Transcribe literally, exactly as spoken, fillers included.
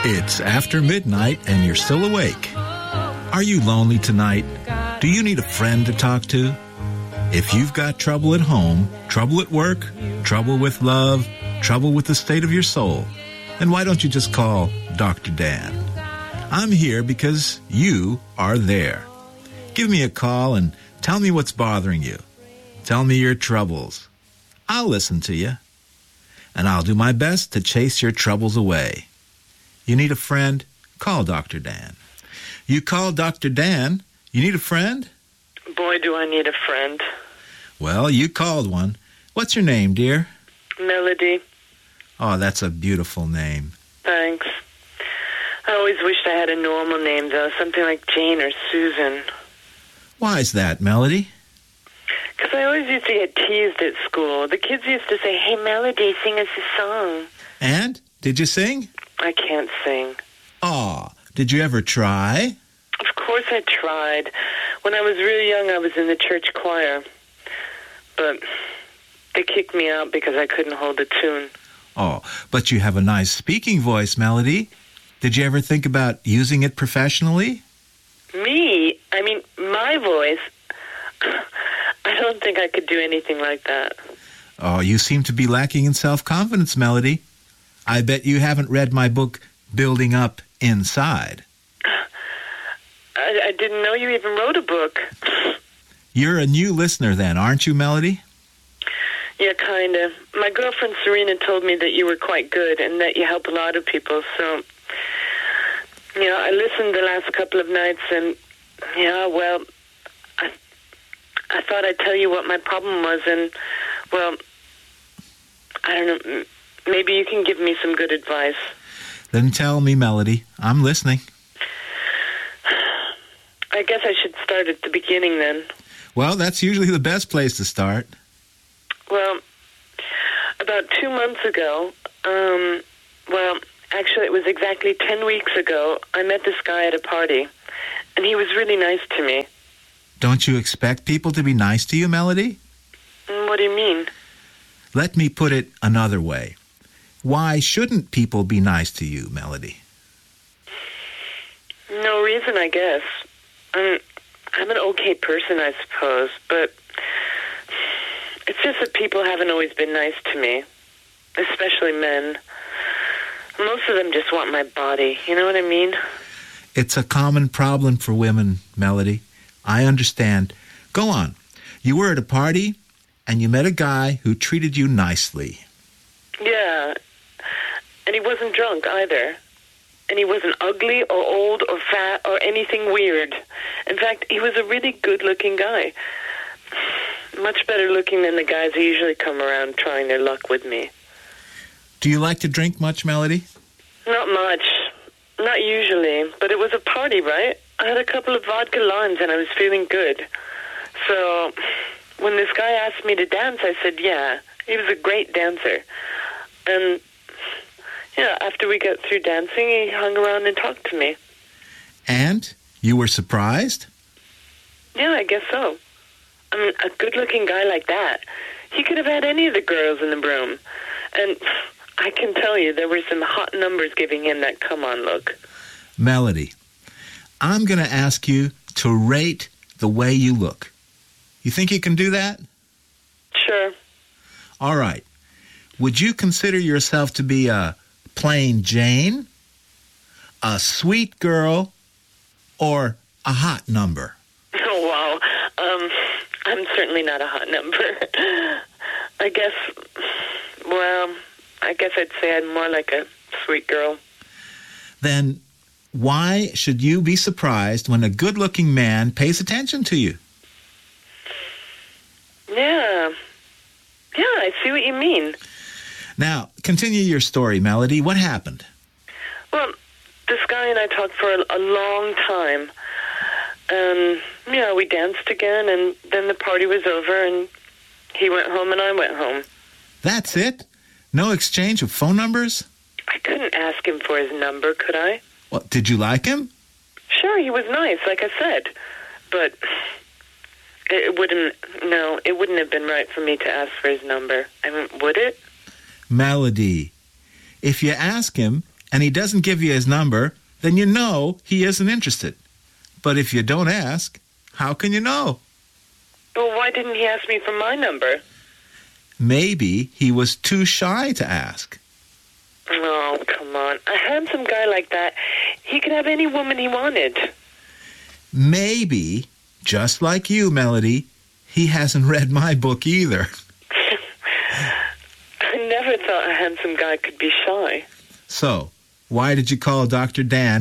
It's after midnight and you're still awake. Are you lonely tonight? Do you need a friend to talk to? If you've got trouble at home, trouble at work, trouble with love, trouble with the state of your soul, then why don't you just call Doctor Dan? I'm here because you are there. Give me a call and tell me what's bothering you. Tell me your troubles. I'll listen to you. And I'll do my best to chase your troubles away. You need a friend? Call Doctor Dan. You call Doctor Dan? You need a friend? Boy, do I need a friend. Well, you called one. What's your name, dear? Melody. Oh, that's a beautiful name. Thanks. I always wished I had a normal name, though, something like Jane or Susan. Why's that, Melody? Because I always used to get teased at school. The kids used to say, "Hey, Melody, sing us a song." And? Did you sing? I can't sing. Aw, did you ever try? Of course I tried. When I was really young, I was in the church choir. But they kicked me out because I couldn't hold a tune. Oh, but you have a nice speaking voice, Melody. Did you ever think about using it professionally? Me? I mean, my voice? I don't think I could do anything like that. Oh, you seem to be lacking in self-confidence, Melody. I bet you haven't read my book, Building Up Inside. I, I didn't know you even wrote a book. You're a new listener then, aren't you, Melody? Yeah, kind of. My girlfriend Serena told me that you were quite good and that you help a lot of people, so... You know, I listened the last couple of nights and, yeah, well, I, I thought I'd tell you what my problem was and, well, I don't know, maybe you can give me some good advice. Then tell me, Melody. I'm listening. I guess I should start at the beginning then. Well, that's usually the best place to start. Well, about two months ago, um, well... Actually, it was exactly ten weeks ago, I met this guy at a party, and he was really nice to me. Don't you expect people to be nice to you, Melody? What do you mean? Let me put it another way. Why shouldn't people be nice to you, Melody? No reason, I guess. I'm, I'm an okay person, I suppose, but it's just that people haven't always been nice to me, especially men. Most of them just want my body. You know what I mean? It's a common problem for women, Melody. I understand. Go on. You were at a party, and you met a guy who treated you nicely. Yeah. And he wasn't drunk either. And he wasn't ugly or old or fat or anything weird. In fact, he was a really good-looking guy. Much better looking than the guys who usually come around trying their luck with me. Do you like to drink much, Melody? Not much. Not usually. But it was a party, right? I had a couple of vodka limes and I was feeling good. So when this guy asked me to dance, I said, yeah. He was a great dancer. And, yeah, after we got through dancing, he hung around and talked to me. And? You were surprised? Yeah, I guess so. I mean, a good-looking guy like that, he could have had any of the girls in the room. And... I can tell you there were some hot numbers giving him that come-on look. Melody, I'm going to ask you to rate the way you look. You think you can do that? Sure. All right. Would you consider yourself to be a plain Jane, a sweet girl, or a hot number? Oh, wow. Um, I'm certainly not a hot number. I guess, well... I guess I'd say I'm more like a sweet girl. Then why should you be surprised when a good-looking man pays attention to you? Yeah. Yeah, I see what you mean. Now, continue your story, Melody. What happened? Well, this guy and I talked for a, a long time. Um, yeah, we danced again, and then the party was over, and he went home and I went home. That's it? No exchange of phone numbers? I couldn't ask him for his number, could I? Well, did you like him? Sure, he was nice, like I said. But it wouldn't, no, it wouldn't have been right for me to ask for his number. I mean, would it? Melody, if you ask him and he doesn't give you his number, then you know he isn't interested. But if you don't ask, how can you know? Well, why didn't he ask me for my number? Maybe he was too shy to ask. Oh, come on. A handsome guy like that, he could have any woman he wanted. Maybe, just like you, Melody, he hasn't read my book either. I never thought a handsome guy could be shy. So, why did you call Doctor Dan